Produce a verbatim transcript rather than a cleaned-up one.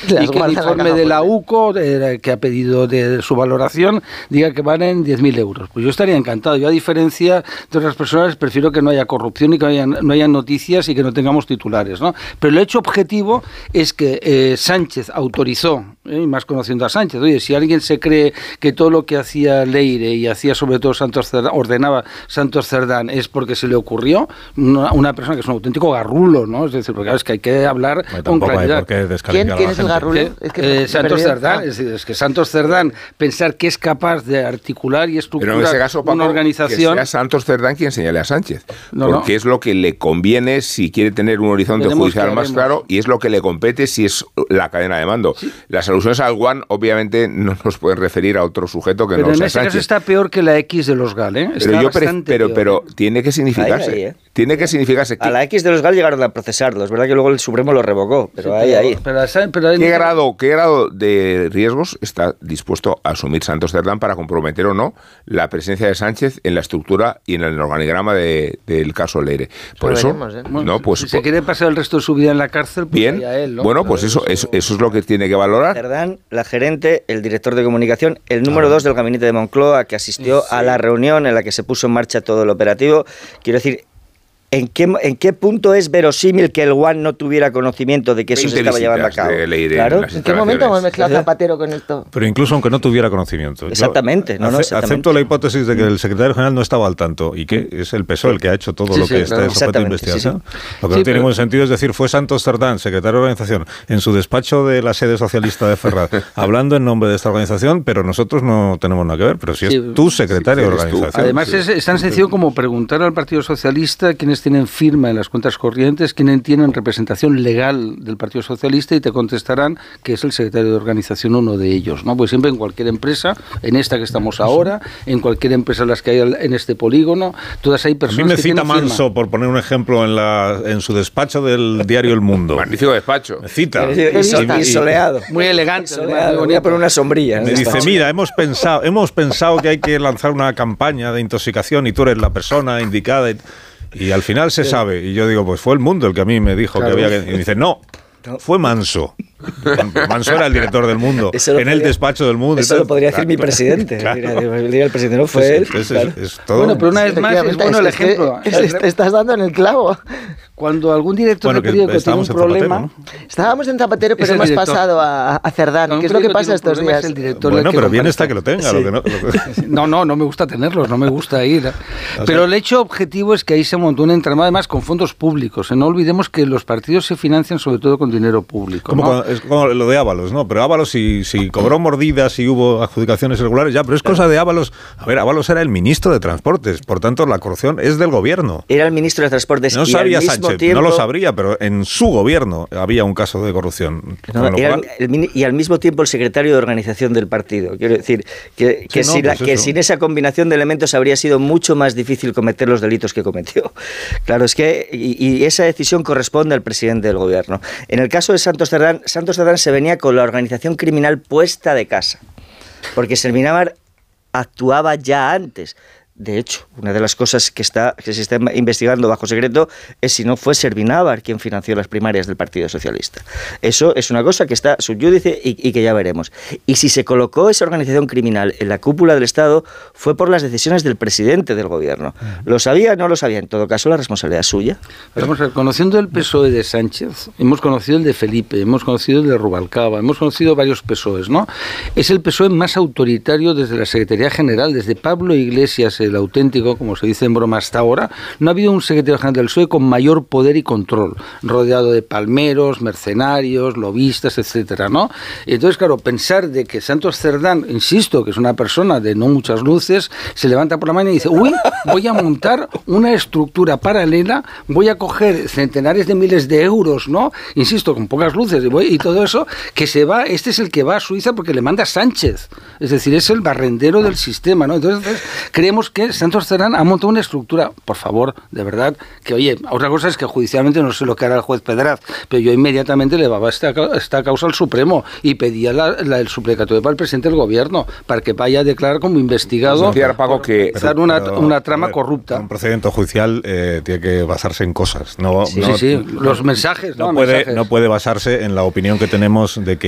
y que el informe de la U C O, de, que ha pedido de, de su valoración, diga que valen diez mil euros. Pues yo estaría encantado. Yo, a diferencia de otras personas, prefiero que no haya corrupción y que haya, no haya noticias y que no tengamos titulares, ¿no? Pero el hecho objetivo es que eh, Sánchez autorizó, eh, y más conociendo a Sánchez, oye, si alguien se cree que todo lo que hacía Leire y hacía sobre todo Santos Cerdán, ordenaba Santos Cerdán, es porque se le ocurrió, una, una persona que es un auténtico garrulo, ¿no? Es decir, porque claro, es que hay que hablar bueno, con claridad. ¿Quién, ¿quién es el garrulo? Es que, eh, Santos Cerdán, ah. es, decir, es que Santos Cerdán, pensar que es capaz de articular y estructurar Pero en ese caso, Paco, una organización... que sea Santos Cerdán quien señale a Sánchez, no, porque no. es lo que le conviene si quiere tener un horizonte Tenemos judicial más claro, y es lo que le compete si es la cadena de mando. Sí. Las alusiones al Guan, obviamente, no nos pueden referir a otro sujeto que pero no sea Sánchez. Pero en ese caso está peor que la X de los GAL, ¿eh? Está pero, yo pre- pero, peor, pero ¿eh? tiene que significarse. Ahí, ahí, ¿eh? Tiene que significarse que... A la X de los GAL llegaron a procesarlo. Es verdad que luego el Supremo lo revocó, pero sí, ahí, ahí. Pero, pero ¿Qué, grado, ¿Qué grado de riesgos está dispuesto a asumir Santos Cerdán para comprometer o no la presencia de Sánchez en la estructura y en el organigrama de, del caso Leire? Por eso, veremos, ¿eh? Bueno, no, pues, si se quiere pasar el resto de su vida en la cárcel, pues bien, a él, ¿no? Bueno, pues eso, eso, eso es lo que tiene que valorar. Cerdán, la gerente, el director de comunicación, el número dos ah. del gabinete de Moncloa, que asistió sí. a la reunión en la que se puso en marcha todo el operativo. Quiero decir, ¿En qué, ¿En qué punto es verosímil que el Guan no tuviera conocimiento de que eso se estaba llevando a cabo? Claro. ¿En qué momento hemos mezclado Zapatero con esto? Pero incluso aunque no tuviera conocimiento. Exactamente. No, no, exactamente. Acepto la hipótesis de que el secretario general no estaba al tanto y que es el P S O E el que ha hecho todo sí, lo que sí, está claro. sujeto a investigación. Sí, sí. Lo que sí, no tiene pero... ningún sentido es decir, fue Santos Cerdán, secretario de organización, en su despacho de la sede socialista de Ferraz, hablando en nombre de esta organización, pero nosotros no tenemos nada que ver. Pero si es sí, tu secretario de organización. Tú. Además, es, es tan sencillo como preguntar al Partido Socialista quiénes tienen firma en las cuentas corrientes, quienes tienen representación legal del Partido Socialista, y te contestarán que es el secretario de organización uno de ellos, ¿no? Pues siempre en cualquier empresa, en esta que estamos ahora, en cualquier empresa en las que hay en este polígono, todas hay personas. A mí me que cita tienen Manso, firma. Por poner un ejemplo, en la en su despacho del diario El Mundo. Magnífico despacho. Me cita. Y soleado. Muy elegante. Soleado. Voy a poner una sombrilla. Me dice, mira, hemos pensado, hemos pensado que hay que lanzar una campaña de intoxicación y tú eres la persona indicada. Y, Y al final se sabe, y yo digo, pues fue El Mundo el que a mí me dijo claro. que había que... Y me dice, no, fue Manso. Manso era el director del Mundo, en podría, el despacho del Mundo. Eso lo podría decir claro, mi presidente. Claro. Mira, el presidente no fue él. Es, claro. es, es todo. Bueno, pero una vez más es bueno el ejemplo. Es que, es, te estás dando en el clavo. Cuando algún director bueno, de periódico tiene un problema... Zapatero, ¿no? Estábamos en Zapatero, pero hemos director. pasado a, a Cerdán. No, ¿qué es lo que pasa estos días? El director bueno, pero que bien está que lo tenga. Sí. Lo que no, lo que... no, no, no me gusta tenerlos, no me gusta ir. O sea, pero el hecho objetivo es que ahí se montó un entramado, además, con fondos públicos. No olvidemos que los partidos se financian sobre todo con dinero público. Como, ¿no? cuando, es como lo de Ábalos, ¿no? Pero Ábalos si, si cobró mordidas y hubo adjudicaciones irregulares, ya, pero es cosa de Ábalos. A ver, Ábalos era el ministro de Transportes, por tanto la corrupción es del gobierno. Era el ministro de Transportes. No y sabía al mismo Sánchez, tiempo... no lo sabría, pero en su gobierno había un caso de corrupción. No, era cual... el, y al mismo tiempo el secretario de organización del partido. Quiero decir, que, que, sí, no, si la, pues que sin esa combinación de elementos habría sido mucho más difícil cometer los delitos que cometió. Claro, es que, y, y esa decisión corresponde al presidente del gobierno. En el caso de Santos Cerdán, Santos Cerdán se venía con la organización criminal puesta de casa, porque Servinávar actuaba ya antes. De hecho, una de las cosas que, está, que se está investigando bajo secreto es si no fue Servinávar quien financió las primarias del Partido Socialista. Eso es una cosa que está subyúdice y, y que ya veremos. Y si se colocó esa organización criminal en la cúpula del Estado fue por las decisiones del presidente del gobierno. ¿Lo sabía o no lo sabía? En todo caso, la responsabilidad es suya. Pero vamos a ver, conociendo el P S O E de Sánchez, hemos conocido el de Felipe, hemos conocido el de Rubalcaba, hemos conocido varios P S O Es, ¿no? Es el P S O E más autoritario desde la Secretaría General, desde Pablo Iglesias, el auténtico, como se dice en broma hasta ahora. No ha habido un secretario general del P S O E con mayor poder y control, rodeado de palmeros, mercenarios, lobistas, etcétera, ¿no? Y entonces, claro, pensar de que Santos Cerdán, insisto, que es una persona de no muchas luces, se levanta por la mañana y dice, uy, voy a montar una estructura paralela, voy a coger centenares de miles de euros, ¿no? Insisto, con pocas luces y, voy, y todo eso, que se va, este es el que va a Suiza porque le manda Sánchez, es decir, es el barrendero del sistema, ¿no? Entonces, creemos que Santos Cerdán ha montado una estructura, por favor, de verdad, que oye, otra cosa es que judicialmente no sé lo que hará el juez Pedraz, pero yo inmediatamente levaba esta, esta causa al Supremo y pedía la, la, el suplicatorio para el presidente del gobierno, para que vaya a declarar como investigado pues Paco, que, pero, una, pero, una trama ver, corrupta. Un procedimiento judicial eh, tiene que basarse en cosas. No, sí, no, sí, sí, los mensajes. No, no, puede, mensajes. no puede basarse en la opinión que tenemos de que